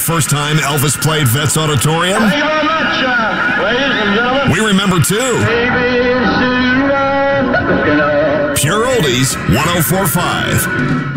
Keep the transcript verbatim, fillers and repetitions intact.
first time Elvis played Vets Auditorium? Thank you very much, uh, ladies and gentlemen. We remember too. Pure Oldies, one oh four point five.